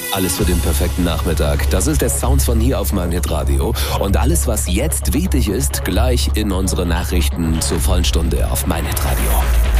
Alles für den perfekten Nachmittag. Das ist der Sound von hier auf Magnet Radio. Und alles, was jetzt wichtig ist, gleich in unsere Nachrichten zur vollen Stunde auf Magnet Radio.